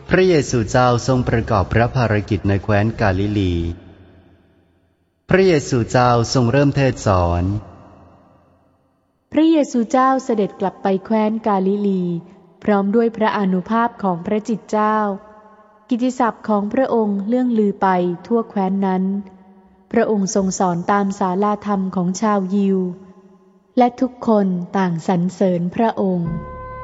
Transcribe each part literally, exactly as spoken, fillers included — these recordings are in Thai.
พระเยซูเจ้าทรงประกอบพระภารกิจในแคว้นกาลิลีพระเยซูเจ้าทรงเริ่มเทศน์สอนพระเยซูเจ้าเสด็จกลับไปแคว้นกาลิลีพร้อมด้วยพระอานุภาพของพระจิตเจ้ากิตติศัพท์ของพระองค์เลื่องลือไปทั่วแคว้นนั้นพระองค์ทรงสอนตามศาลาธรรมของชาวยิวและทุกคนต่างสรรเสริญพระองค์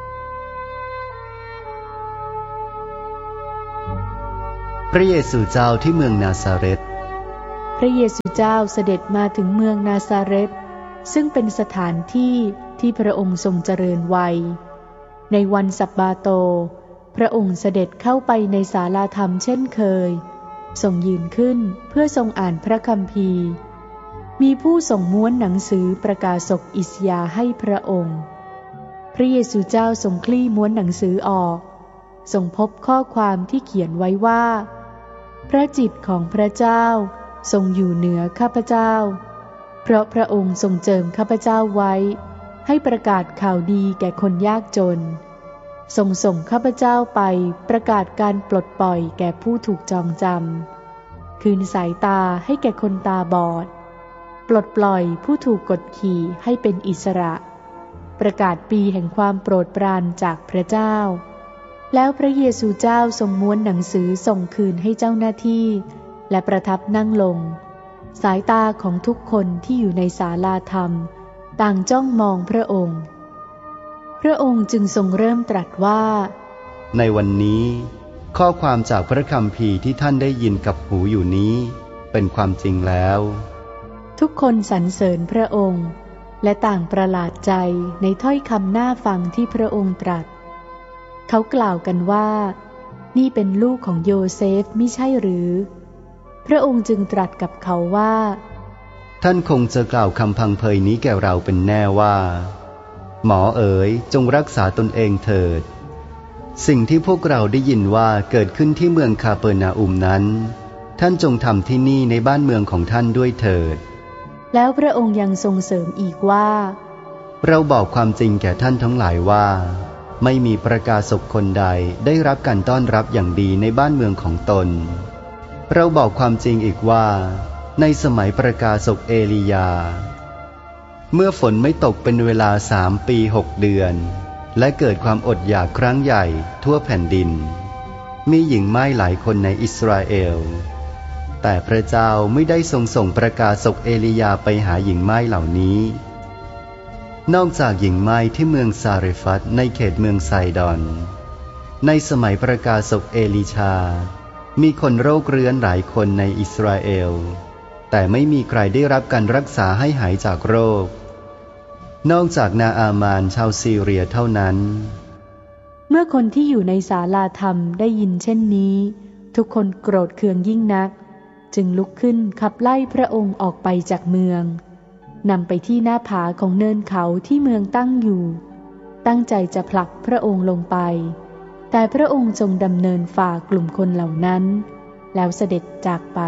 พระเยซูเจ้าที่เมืองนาซาเรตพระเยซูเจ้าเสด็จมาถึงเมืองนาซาเรตซึ่งเป็นสถานที่ที่พระองค์ทรงเจริญวัยในวันสัปบาโตพระองค์เสด็จเข้าไปในศาลาธรรมเช่นเคยทรงยืนขึ้นเพื่อทรงอ่านพระคัมภีร์มีผู้ส่งม้วนหนังสือประกาศกอิสยาห์ให้พระองค์พระเยซูเจ้าทรงคลี่ม้วนหนังสือออกทรงพบข้อความที่เขียนไว้ว่าพระจิตของพระเจ้าทรงอยู่เหนือข้าพเจ้าเพราะพระองค์ทรงเจิมข้าพเจ้าไว้ให้ประกาศข่าวดีแก่คนยากจนทรงส่งข้าพเจ้าไปประกาศการปลดปล่อยแก่ผู้ถูกจองจำคืนสายตาให้แก่คนตาบอดปลดปล่อยผู้ถูกกดขี่ให้เป็นอิสระประกาศปีแห่งความโปรดปรานจากพระเจ้าแล้วพระเยซูเจ้าทรงม้วนหนังสือส่งคืนให้เจ้าหน้าที่และประทับนั่งลงสายตาของทุกคนที่อยู่ในศาลาธรรมต่างจ้องมองพระองค์พระองค์จึงทรงเริ่มตรัสว่าในวันนี้ข้อความจากพระคัมภีร์ที่ท่านได้ยินกับหูอยู่นี้เป็นความจริงแล้วทุกคนสรรเสริญพระองค์และต่างประหลาดใจในถ้อยคำน่าฟังที่พระองค์ตรัสเขากล่าวกันว่านี่เป็นลูกของโยเซฟมิใช่หรือพระองค์จึงตรัสกับเขาว่าท่านคงจะกล่าวคำพังเพยนี้แก่เราเป็นแน่ว่าหมอเอ๋ยจงรักษาตนเองเถิดสิ่งที่พวกเราได้ยินว่าเกิดขึ้นที่เมืองคาเปอร์นาอุมนั้นท่านจงทำที่นี่ในบ้านเมืองของท่านด้วยเถิดแล้วพระองค์ยังทรงเสริมอีกว่าเราบอกความจริงแก่ท่านทั้งหลายว่าไม่มีประกาศกคนใดได้รับการต้อนรับอย่างดีในบ้านเมืองของตนเราบอกความจริงอีกว่าในสมัยประกาศกเอลียาเมื่อฝนไม่ตกเป็นเวลาสามปีหกเดือนและเกิดความอดอยากครั้งใหญ่ทั่วแผ่นดินมีหญิงไม้หลายคนในอิสราเอลแต่พระเจ้าไม่ได้ทรงส่งประกาศกเอลียาไปหาหญิงไม้เหล่านี้นอกจากหญิงไม้ที่เมืองซาเรฟัตในเขตเมืองไซดอนในสมัยประกาศกเอลีชามีคนโรคเรื้อนหลายคนในอิสราเอลแต่ไม่มีใครได้รับการรักษาให้หายจากโรคนอกจากนาอามานชาวซีเรียเท่านั้นเมื่อคนที่อยู่ในศาลาธรรมได้ยินเช่นนี้ทุกคนโกรธเคืองยิ่งนักจึงลุกขึ้นขับไล่พระองค์ออกไปจากเมืองนำไปที่หน้าผาของเนินเขาที่เมืองตั้งอยู่ตั้งใจจะผลักพระองค์ลงไปแต่พระองค์ทรงดำเนินฝ่ากลุ่มคนเหล่านั้นแล้วเสด็จจากไป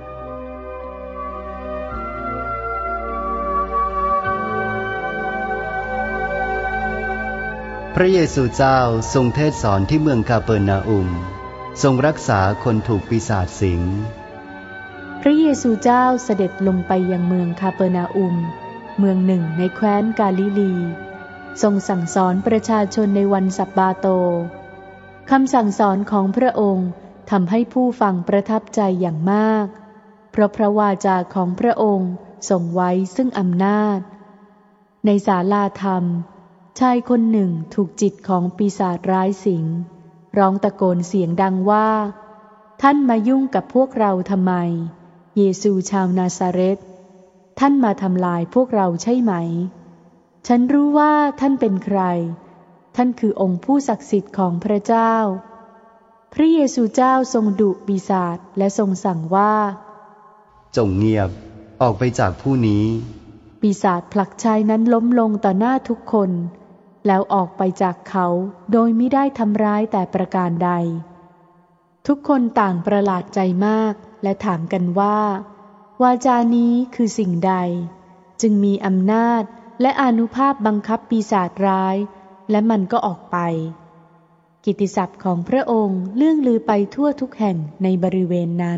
พระเยซูเจ้าทรงเทศน์สอนที่เมืองคาเปอร์นาอุมทรงรักษาคนถูกปีศาจสิงพระเยซูเจ้าเสด็จลงไปยังเมืองคาเปอร์นาอุมเมืองหนึ่งในแคว้นกาลิลีทรงสั่งสอนประชาชนในวันสัปบาโตคำสั่งสอนของพระองค์ทำให้ผู้ฟังประทับใจอย่างมากเพราะพระวาจาของพระองค์ทรงไว้ซึ่งอำนาจในศาลาธรรมชายคนหนึ่งถูกจิตของปีศาจร้ายสิงร้องตะโกนเสียงดังว่าท่านมายุ่งกับพวกเราทำไมเยซูชาวนาซาเรตท่านมาทำลายพวกเราใช่ไหมฉันรู้ว่าท่านเป็นใครท่านคือองค์ผู้ศักดิ์สิทธิ์ของพระเจ้าพระเยซูเจ้าทรงดุปีศาจและทรงสั่งว่าจงเงียบออกไปจากผู้นี้ปีศาจผลักชายนั้นล้มลงต่อหน้าทุกคนแล้วออกไปจากเขาโดยไม่ได้ทำร้ายแต่ประการใดทุกคนต่างประหลาดใจมากและถามกันว่าวาจานี้คือสิ่งใดจึงมีอำนาจและอานุภาพบังคับปีศาจร้ายและมันก็ออกไปกิตติศัพท์ของพระองค์เลื่องลือไปทั่วทุกแห่งในบริเวณนั้น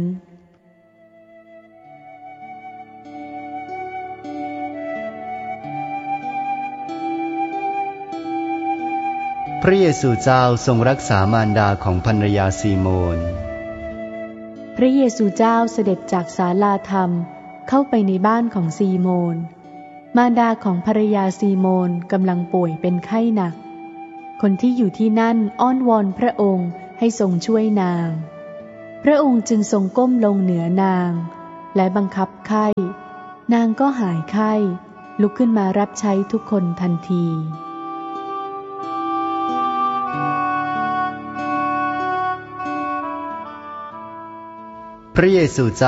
พระเยซูเจ้าทรงรักษามารดาของภรรยาซีโมนพระเยซูเจ้าเสด็จจากศาลาธรรมเข้าไปในบ้านของซีโมนมารดาของภรรยาซีโมนกำลังป่วยเป็นไข้หนักคนที่อยู่ที่นั่นอ้อนวอนพระองค์ให้ทรงช่วยนางพระองค์จึงทรงก้มลงเหนือนางและบังคับไข้นางก็หายไข้ลุกขึ้นมารับใช้ทุกคนทันทีพระเยซูเจ้า